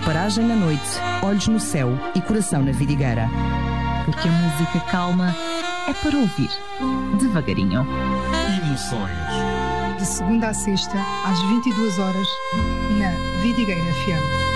paragem na noite, olhos no céu e coração na vidigueira. Porque a música calma é para ouvir devagarinho. Emoções. De segunda a sexta, às 22 horas, na Vidigueira FM.